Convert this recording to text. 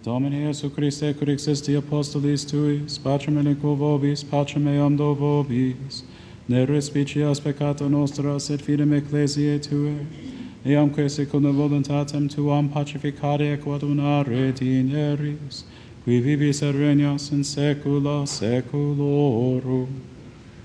Domini Iesu Christe, cur existi apostolis tuis, pacem eliquo vobis, pacem eam do vobis, ne respicias peccata nostra, sed fidem ecclesiae Tuae, eamque secundum voluntatem Tuam pacificare equadunare dineris, qui vivis et regnas in saecula saeculorum.